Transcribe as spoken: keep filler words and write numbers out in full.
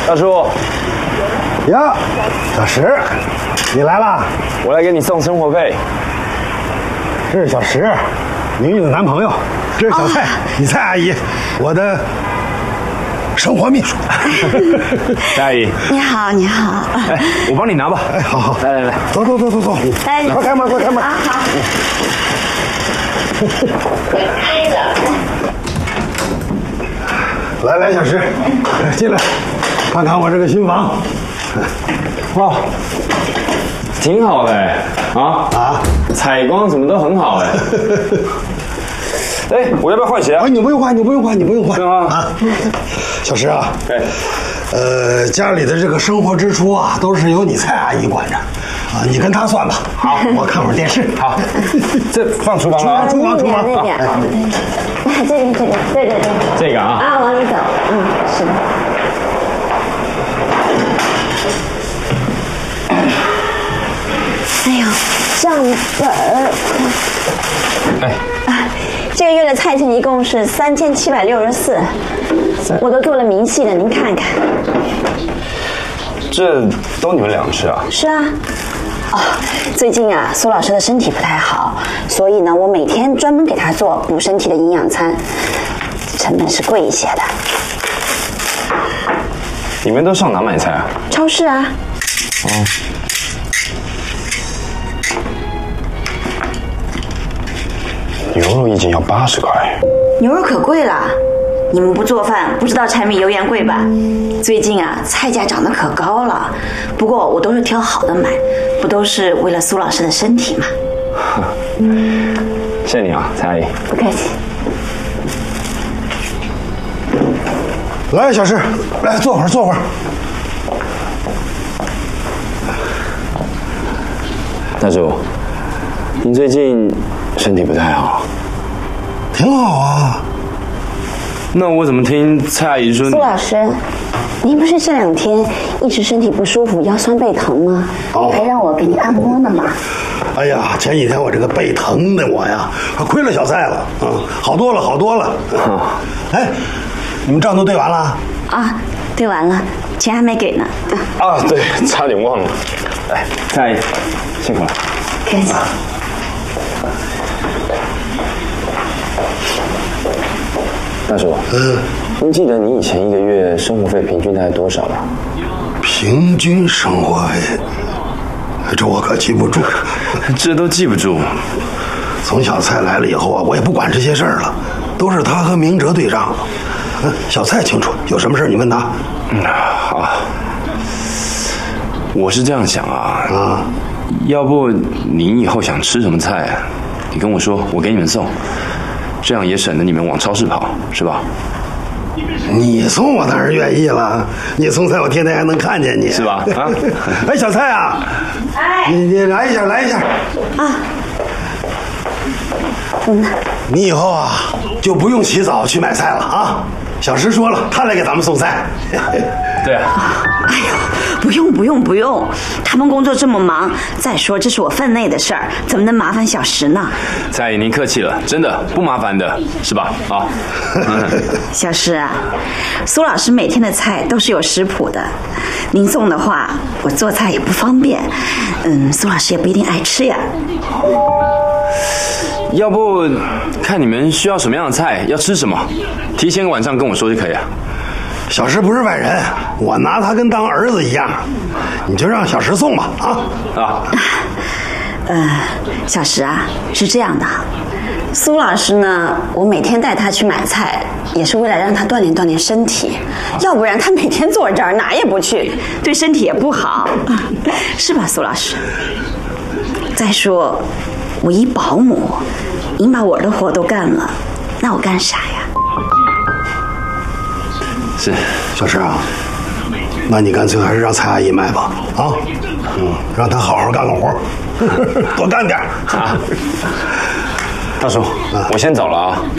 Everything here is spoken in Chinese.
大叔， 呀，小石，你来啦！ 我来给你送生活费。 这是小石，宁宁的男朋友。这是小蔡，你蔡阿姨，我的生活秘书。 蔡阿姨， 你好，你好。 哎，我帮你拿吧。 哎，好好， 来来来， 走走走走走。 来， 快开门，快开门。 啊，好。开了。 来来，小石，进来，看看我这个新房。 哇，挺好的哎，啊啊， 采光什么都很好哎。哎，我要不要换鞋啊？ 啊，你不用换，你不用换，你不用换啊啊。小石啊， 哎， 呃，家里的这个生活支出啊，都是由你蔡阿姨管着，啊，你跟她算吧。好，我看会儿电视。 好，这放厨房了啊。 厨房，厨房， 那边，那边，这边，这边，对对对。 这个啊。 啊，往里走，嗯，是的。哎呦，账本儿。 哎。 啊，这个月的菜钱一共是三千七百六十四，我都做了明细了，您看看。 这都你们俩吃啊？ 是啊。哦，最近啊，苏老师的身体不太好，所以呢，我每天专门给他做补身体的营养餐，成本是贵一些的。 你们都上哪买菜啊？ 超市啊。 哦。牛肉一斤要八十块， 牛肉可贵了。你们不做饭，不知道柴米油盐贵吧？最近啊，菜价涨得可高了。不过我都是挑好的买，不都是为了苏老师的身体吗？ 谢谢你啊，蔡阿姨。 不客气。 来，小石，来坐会儿，坐会儿。 大叔，您最近身体不太好？ 挺好啊。 那我怎么听蔡阿姨说？ 苏老师，您不是这两天一直身体不舒服，腰酸背疼吗？ 哦， 还让我给您按摩呢嘛。 哎呀，前几天我这个背疼的我呀，亏了小蔡了，嗯，好多了，好多了。嗯、哎，你们账都对完了？ 啊，对完了，钱还没给呢。 啊，对，差点忘了。来，蔡阿姨，辛苦了。 客气。 大叔，嗯，您记得你以前一个月生活费平均大概多少吗？ 平均生活费，这我可记不住， 这都记不住。 从小蔡来了以后啊，我也不管这些事儿了，都是他和明哲对账。嗯，小蔡清楚，有什么事你问他。 嗯，好。我是这样想啊， 啊， 要不您以后想吃什么菜，你跟我说，我给你们送。这样也省得你们往超市跑，是吧？ 你送我当然愿意了，你送菜我天天还能看见你， 是吧？啊， 哎，小蔡啊， 哎， 你你来一下，来一下啊。嗯， 你以后啊就不用起早去买菜了啊。小石说了，他来给咱们送菜。 对啊。 哎呦，不用不用不用，他们工作这么忙，再说这是我分内的事儿，怎么能麻烦小石呢？ 蔡阿姨，您客气了，真的不麻烦的，是吧？啊。 小石啊，苏老师每天的菜都是有食谱的，您送的话，我做菜也不方便，嗯，苏老师也不一定爱吃呀。 要不看你们需要什么样的菜，要吃什么，提前晚上跟我说就可以了。 小石不是外人，我拿他跟当儿子一样，你就让小石送吧，啊啊。 呃，小石啊，是这样的，苏老师呢，我每天带他去买菜，也是为了让他锻炼锻炼身体，要不然他每天坐这儿哪也不去，对身体也不好，是吧，苏老师？再说，我一保姆，您把我的活都干了，那我干啥呀？ 是， 小石啊，那你干脆还是让蔡阿姨买吧，啊，嗯，让她好好干干活，多干点啊。 大叔，我先走了啊。